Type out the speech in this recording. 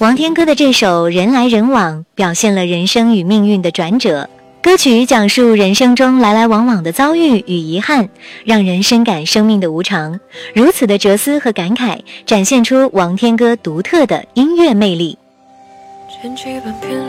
王天歌的这首《人来人往》表现了人生与命运的转折。歌曲讲述人生中来来往往的遭遇与遗憾，让人深感生命的无常。如此的哲思和感慨，展现出王天歌独特的音乐魅力。 卷起半片